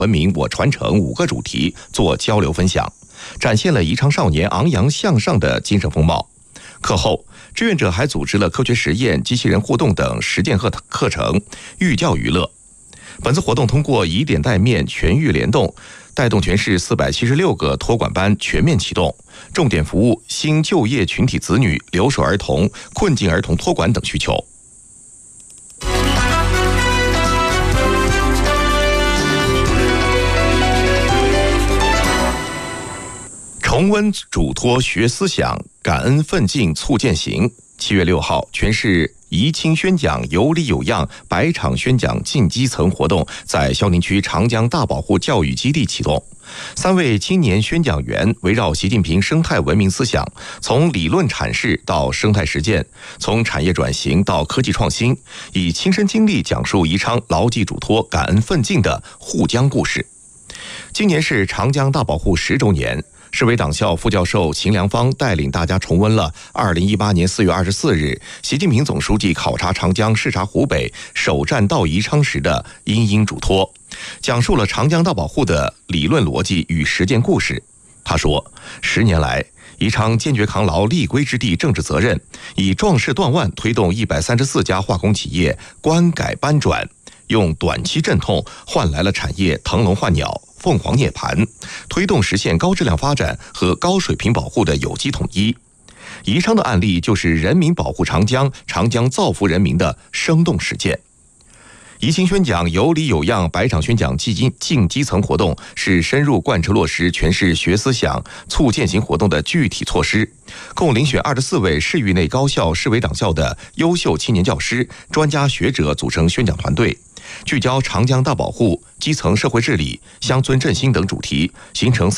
文明我传承5个主题做交流分享，展现了宜昌少年昂扬向上的精神风貌。课后，志愿者还组织了科学实验、机器人互动等实践课程，寓教于乐。本次活动通过以点带面、全域联动，带动全市476个托管班全面启动，重点服务新就业群体子女、留守儿童、困境儿童托管等需求。重温嘱托学思想，感恩奋进促践行。7月6号，全市宜亲宣讲有礼有样100场宣讲进基层活动在萧宁区长江大保护教育基地启动。3位青年宣讲员围绕习近平生态文明思想，从理论阐释到生态实践，从产业转型到科技创新，以亲身经历讲述宜昌牢记嘱托、感恩奋进的护江故事。今年是长江大保护10周年。市委党校副教授秦良芳带领大家重温了2018年4月24日习近平总书记考察长江、视察湖北、首站到宜昌时的殷殷嘱托，讲述了长江大保护的理论逻辑与实践故事。他说，10年来，宜昌坚决扛牢立规之地政治责任，以壮士断腕推动134家化工企业官改搬转，用短期阵痛换来了产业腾笼换鸟、凤凰涅槃，推动实现高质量发展和高水平保护的有机统一。宜昌的案例就是人民保护长江、长江造福人民的生动实践。宜亲宣讲有礼有样100场宣讲进基层活动，是深入贯彻落实全市学思想促践行活动的具体措施。共遴选24位市域内高校、市委党校的优秀青年教师、专家学者组成宣讲团队，聚焦长江大保护、基层社会治理、乡村振兴等主题，形成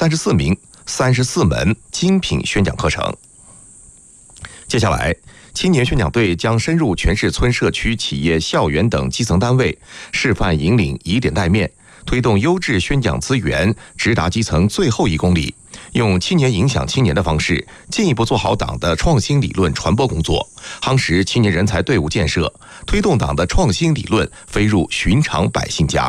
34门精品宣讲课程。接下来，青年宣讲队将深入全市村社区、企业、校园等基层单位，示范引领以点带面，推动优质宣讲资源直达基层最后1公里，用青年影响青年的方式，进一步做好党的创新理论传播工作，夯实青年人才队伍建设，推动党的创新理论飞入寻常百姓家。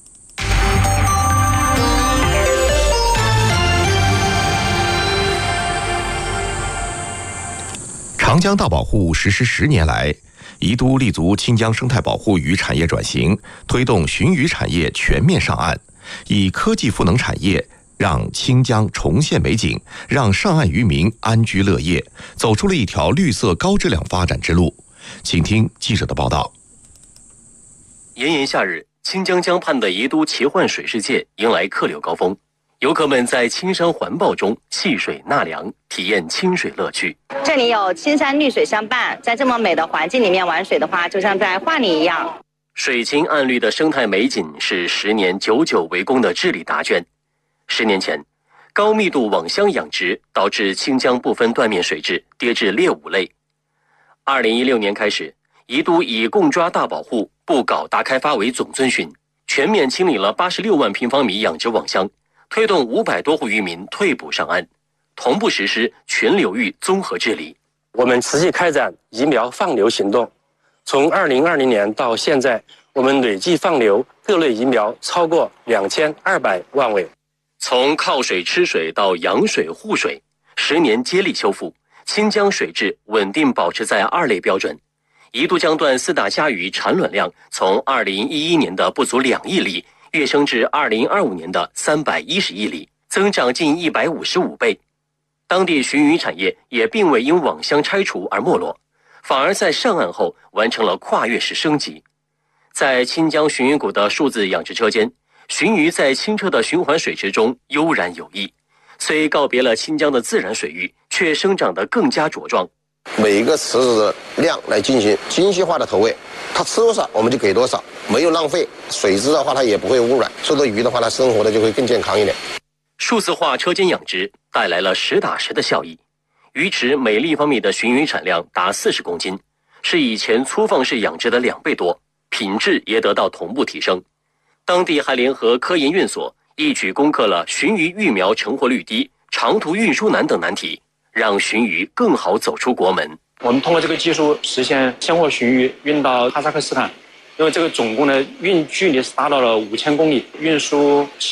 长江大保护实施10年来，宜都立足清江生态保护与产业转型，推动鲟鱼产业全面上岸，以科技赋能产业，让清江重现美景，让上岸渔民安居乐业，走出了一条绿色高质量发展之路。请听记者的报道。 炎炎夏日，清江江畔的宜都奇幻水世界迎来客流高峰，游客们在青山环抱中戏水纳凉，体验清水乐趣。 这里有青山绿水相伴，在这么美的环境里面玩水的话，就像在画里一样。 水清岸绿的生态美景是10年久久为功的治理答卷。10年前，高密度网箱养殖导致清江部分断面水质跌至劣5类。2016年开始，宜都以共抓大保护、不搞大开发为总遵循，全面清理了86万平方米养殖网箱，推动500多户渔民退捕上岸，同步实施全流域综合治理。 我们持续开展疫苗放流行动，从2020年到现在，我们累计放流各类疫苗超过2200万位。 从靠水吃水到养水护水，10年接力修复，清江水质稳定保持在2类标准。宜都江段4大虾鱼产卵量从2011年的不足2亿粒跃升至2025年的310亿粒，增长近155倍。当地鲟鱼产业也并未因网箱拆除而没落，反而在上岸后完成了跨越式升级。在清江鲟鱼谷的数字养殖车间，鲟鱼在清澈的循环水池中悠然有益，虽告别了清江的自然水域，却生长得更加茁壮。 每一个池子的量来进行精细化的投喂，它吃多少我们就给多少，没有浪费。水质的话它也不会污染，做的鱼的话它生活的就会更健康一点。 数字化车间养殖带来了实打实的效益，鱼池每立方米的鲟鱼产量达40公斤，是以前粗放式养殖的2倍多，品质也得到同步提升。当地还联合科研院所一举攻克了鲟鱼育苗成活率低、长途运输难等难题，让鲟鱼更好走出国门。 我们通过这个技术实现鲜活鲟鱼运到哈萨克斯坦， 因为这个总共的运距离是达到了5000公里，运输